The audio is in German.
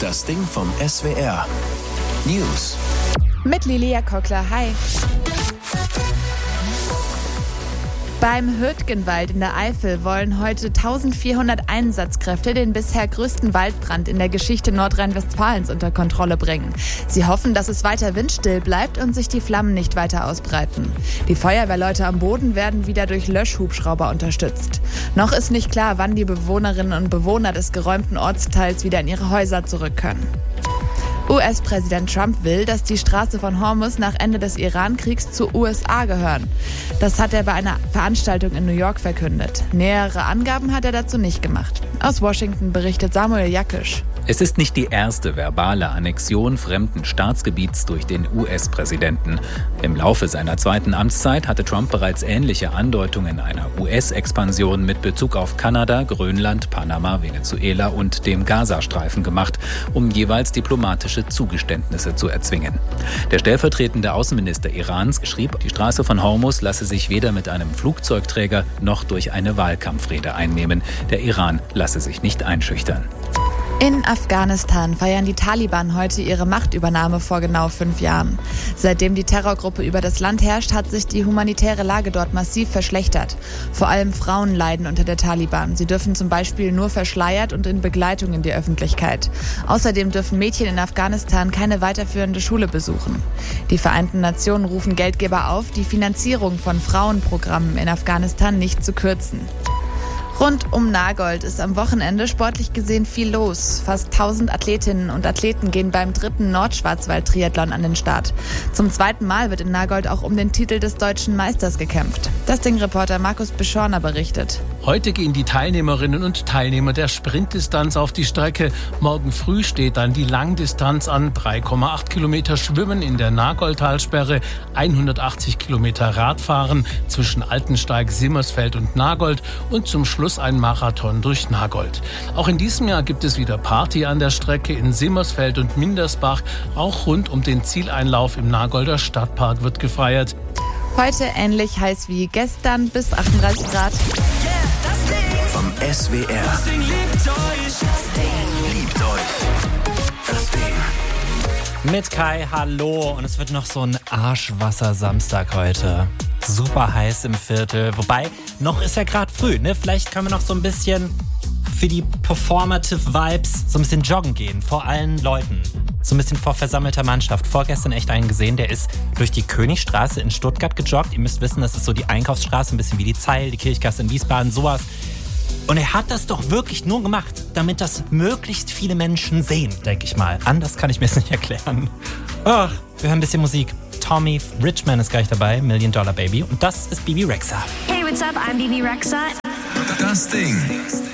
Das Ding vom SWR. News. Mit Lilia Kockler, hi. Beim Hürtgenwald in der Eifel wollen heute 1400 Einsatzkräfte den bisher größten Waldbrand in der Geschichte Nordrhein-Westfalens unter Kontrolle bringen. Sie hoffen, dass es weiter windstill bleibt und sich die Flammen nicht weiter ausbreiten. Die Feuerwehrleute am Boden werden wieder durch Löschhubschrauber unterstützt. Noch ist nicht klar, wann die Bewohnerinnen und Bewohner des geräumten Ortsteils wieder in ihre Häuser zurück können. US-Präsident Trump will, dass die Straße von Hormuz nach Ende des Iran-Kriegs zu USA gehören. Das hat er bei einer Veranstaltung in New York verkündet. Nähere Angaben hat er dazu nicht gemacht. Aus Washington berichtet Samuel Jakisch. Es ist nicht die erste verbale Annexion fremden Staatsgebiets durch den US-Präsidenten. Im Laufe seiner zweiten Amtszeit hatte Trump bereits ähnliche Andeutungen einer US-Expansion mit Bezug auf Kanada, Grönland, Panama, Venezuela und dem Gazastreifen gemacht, um jeweils diplomatische Zugeständnisse zu erzwingen. Der stellvertretende Außenminister Irans schrieb, die Straße von Hormuz lasse sich weder mit einem Flugzeugträger noch durch eine Wahlkampfrede einnehmen. Der Iran lasse sich nicht einschüchtern. In Afghanistan feiern die Taliban heute ihre Machtübernahme vor genau 5 Jahren. Seitdem die Terrorgruppe über das Land herrscht, hat sich die humanitäre Lage dort massiv verschlechtert. Vor allem Frauen leiden unter der Taliban. Sie dürfen zum Beispiel nur verschleiert und in Begleitung in die Öffentlichkeit. Außerdem dürfen Mädchen in Afghanistan keine weiterführende Schule besuchen. Die Vereinten Nationen rufen Geldgeber auf, die Finanzierung von Frauenprogrammen in Afghanistan nicht zu kürzen. Rund um Nagold ist am Wochenende sportlich gesehen viel los. Fast 1000 Athletinnen und Athleten gehen beim 3. Nordschwarzwald-Triathlon an den Start. Zum 2. Mal wird in Nagold auch um den Titel des deutschen Meisters gekämpft. Das Ding-Reporter Markus Beschorner berichtet. Heute gehen die Teilnehmerinnen und Teilnehmer der Sprintdistanz auf die Strecke. Morgen früh steht dann die Langdistanz an. 3,8 Kilometer Schwimmen in der Nagoldtalsperre, 180 Kilometer Radfahren zwischen Altensteig, Simmersfeld und Nagold und zum Schluss ein Marathon durch Nagold. Auch in diesem Jahr gibt es wieder Party an der Strecke in Simmersfeld und Mindersbach. Auch rund um den Zieleinlauf im Nagolder Stadtpark wird gefeiert. Heute ähnlich heiß wie gestern, bis 38 Grad. Vom SWR. Das Ding liebt euch. Das Ding liebt euch. Das Ding. Mit Kai, hallo. Und es wird noch so ein Arschwasser-Samstag heute. Super heiß im Viertel. Wobei, noch ist ja gerade früh, ne? Vielleicht können wir noch so ein bisschen für die Performative Vibes so ein bisschen joggen gehen. Vor allen Leuten. So ein bisschen vor versammelter Mannschaft. Vorgestern echt einen gesehen, der ist durch die Königstraße in Stuttgart gejoggt. Ihr müsst wissen, das ist so die Einkaufsstraße, ein bisschen wie die Zeil, die Kirchgasse in Wiesbaden, sowas. Und er hat das doch wirklich nur gemacht, damit das möglichst viele Menschen sehen, denke ich mal. Anders kann ich mir es nicht erklären. Ach, wir hören ein bisschen Musik. Tommy Richman ist gleich dabei, $1 Million Baby. Und das ist Bibi Rexha. Hey, what's up? I'm Bibi Rexha. Das Ding.